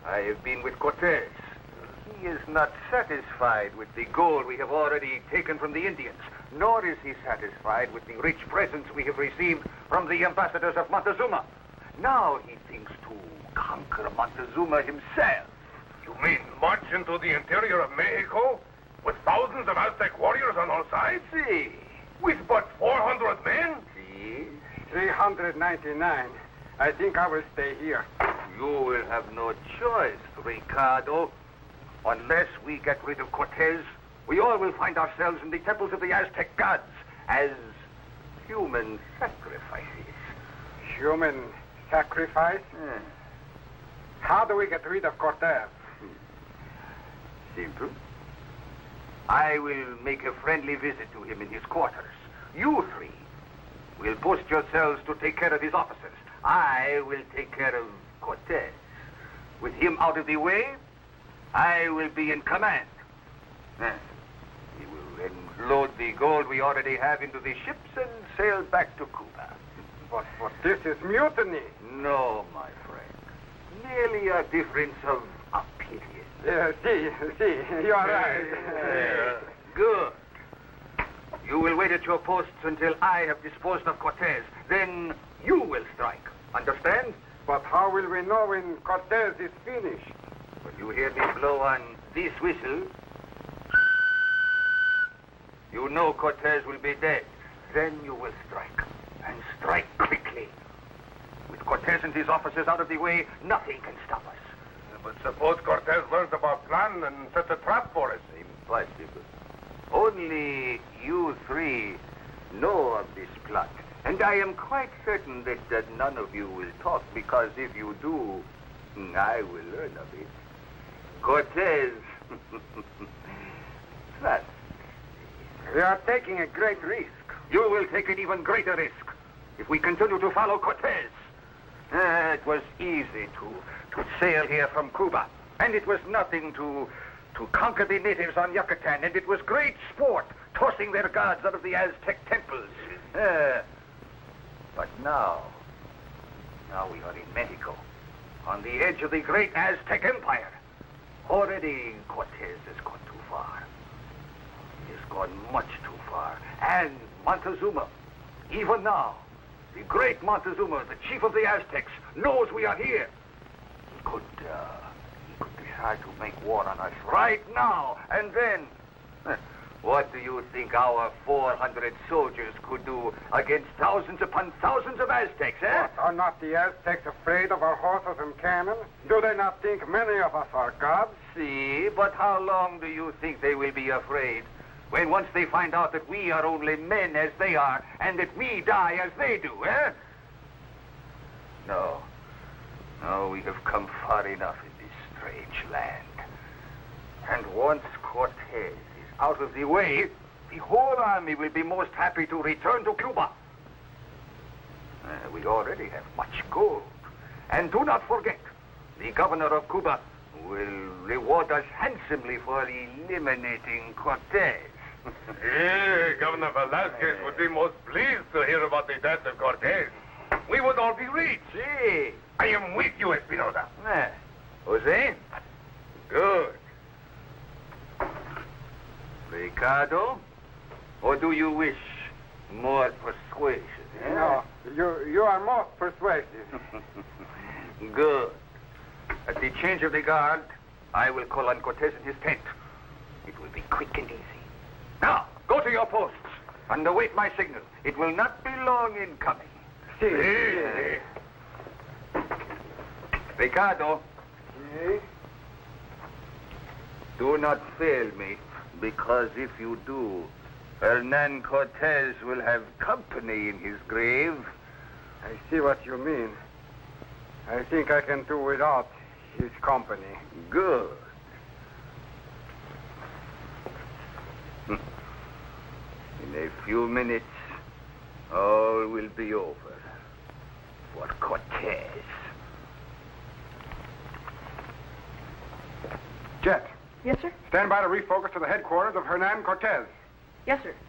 I have been with Cortez. He is not satisfied with the gold we have already taken from the Indians, nor is he satisfied with the rich presents we have received from the ambassadors of Montezuma. Now he thinks to conquer Montezuma himself. You mean march into the interior of Mexico with thousands of Aztec warriors on all sides? See. With but 400 men? See. 399. I think I will stay here. You will have no choice, Ricardo. Unless we get rid of Cortez, we all will find ourselves in the temples of the Aztec gods as human sacrifices. Human sacrifice? How do we get rid of Cortez? Simple. I will make a friendly visit to him in his quarters. You three will post yourselves to take care of his officers. I will take care of Cortez. With him out of the way, I will be in command. We will load the gold we already have into the ships and sail back to Cuba. But this is mutiny. No, my friend. Merely a difference of opinion. See, you are right. Good. You will wait at your posts until I have disposed of Cortez. Then you will strike. Understand? But how will we know when Cortez is finished? When you hear me blow on this whistle, you know Cortez will be dead. Then you will strike. And strike quickly. With Cortez and his officers out of the way, nothing can stop us. But suppose Cortez learns of our plan and sets a trap for us. Impossible. Only you three know of this plot. And I am quite certain that none of you will talk, because if you do, I will learn of it. Cortez. Trust. We are taking a great risk. You will take an even greater risk if we continue to follow Cortez. It was easy to sail here from Cuba, and it was nothing to conquer the natives on Yucatan, and it was great sport tossing their gods out of the Aztec temples. But now we are in Mexico, on the edge of the great Aztec Empire. Already Cortez has gone too far. He has gone much too far. And Montezuma, even now, the great Montezuma, the chief of the Aztecs, knows we are here. He could decide to make war on us right now, and then... What do you think our 400 soldiers could do against thousands upon thousands of Aztecs, eh? What, are not the Aztecs afraid of our horses and cannon? Do they not think many of us are gods? See, but how long do you think they will be afraid? When once they find out that we are only men as they are, and that we die as they do, eh? No, we have come far enough in this strange land. And once Cortez is out of the way, the whole army will be most happy to return to Cuba. We already have much gold. And do not forget, the governor of Cuba will reward us handsomely for eliminating Cortez. Governor Velasquez would be most pleased to hear about the death of Cortez. We would all be rich. See. I am with you, Espinosa. Jose? Good. Ricardo? Or do you wish more persuasion? Eh? No, you are most persuasive. Good. At the change of the guard, I will call on Cortez in his tent. It will be quick and easy. Now, go to your posts and await my signal. It will not be long in coming. See. Ricardo. See? Do not fail me, because if you do, Hernan Cortez will have company in his grave. I see what you mean. I think I can do without his company. Good. In a few minutes, all will be over for Cortez. Jet. Yes, sir? Stand by to refocus to the headquarters of Hernan Cortez. Yes, sir.